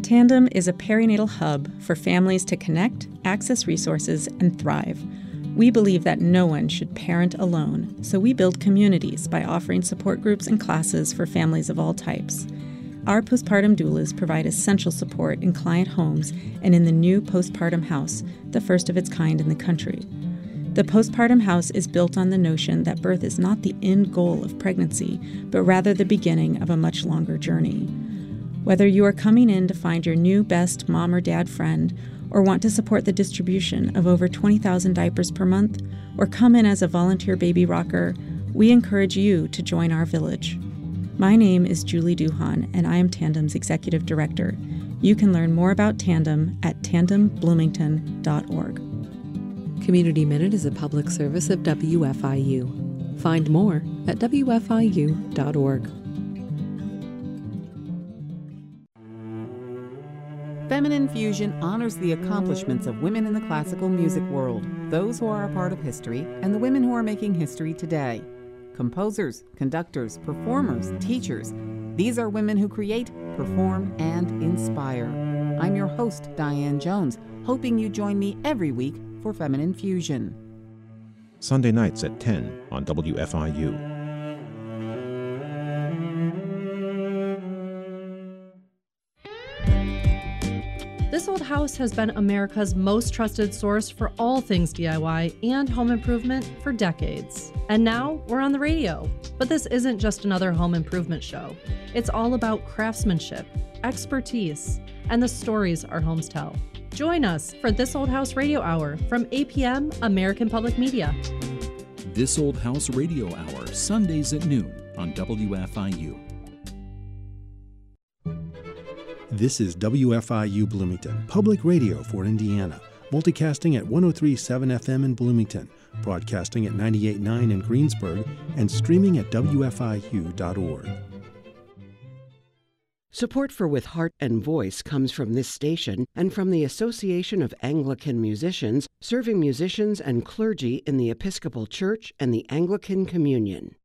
Tandem is a perinatal hub for families to connect, access resources, and thrive. We believe that no one should parent alone, so we build communities by offering support groups and classes for families of all types. Our postpartum doulas provide essential support in client homes and in the new postpartum house, the first of its kind in the country. The postpartum house is built on the notion that birth is not the end goal of pregnancy, but rather the beginning of a much longer journey. Whether you are coming in to find your new best mom or dad friend, or want to support the distribution of over 20,000 diapers per month, or come in as a volunteer baby rocker, we encourage you to join our village. My name is Julie Duhan, and I am Tandem's Executive Director. You can learn more about Tandem at tandembloomington.org. Community Minute is a public service of WFIU. Find more at WFIU.org. Feminine Fusion honors the accomplishments of women in the classical music world, those who are a part of history, and the women who are making history today. Composers, conductors, performers, teachers. These are women who create, perform, and inspire. I'm your host, Diane Jones, hoping you join me every week for Feminine Fusion. Sunday nights at 10 on WFIU. This Old House has been America's most trusted source for all things DIY and home improvement for decades. And now we're on the radio. But this isn't just another home improvement show. It's all about craftsmanship, expertise, and the stories our homes tell. Join us for This Old House Radio Hour from 8 p.m. American Public Media. This Old House Radio Hour, Sundays at noon on WFIU. This is WFIU Bloomington, public radio for Indiana, multicasting at 103.7 FM in Bloomington, broadcasting at 98.9 in Greensburg, and streaming at WFIU.org. Support for With Heart and Voice comes from this station and from the Association of Anglican Musicians, serving musicians and clergy in the Episcopal Church and the Anglican Communion.